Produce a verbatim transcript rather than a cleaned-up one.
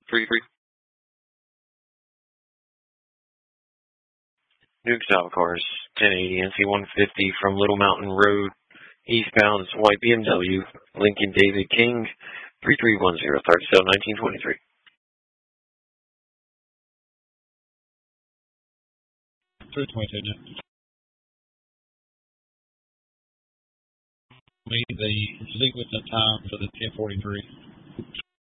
three three. Nuke style cars, ten eighty N C one fifty from Little Mountain Road, eastbound, white B M W, Lincoln David King, three three one zero, thirty-seven nineteen twenty-three. three twenty-two, Nick. Me the sequence of time for the ten forty-three.